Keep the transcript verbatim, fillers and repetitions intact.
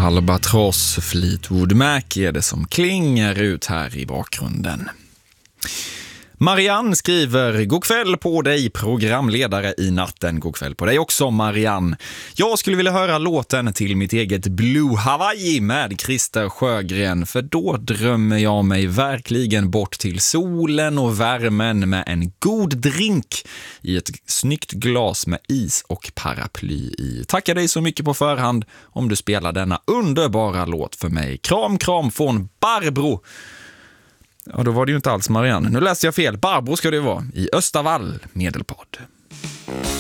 Albatross, Fleetwood Mac är det som klingar ut här i bakgrunden. Marianne skriver: god kväll på dig, programledare i natten. God kväll på dig också, Marianne. Jag skulle vilja höra låten till mitt eget Blue Hawaii med Christer Sjögren, för då drömmer jag mig verkligen bort till solen och värmen med en god drink i ett snyggt glas med is och paraply i. Tackar dig så mycket på förhand om du spelar denna underbara låt för mig. Kram, kram från Barbro. Ja, då var det ju inte alls Marianne. Nu läste jag fel. Barbro ska det vara. I Östavall, Medelpad.